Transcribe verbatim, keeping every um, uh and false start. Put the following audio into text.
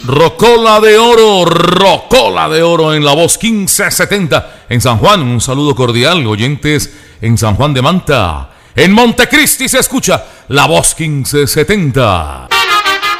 Rocola de Oro, Rocola de Oro en la voz quince setenta. En San Juan, un saludo cordial, oyentes en San Juan de Manta. En Montecristi se escucha la voz quince setenta.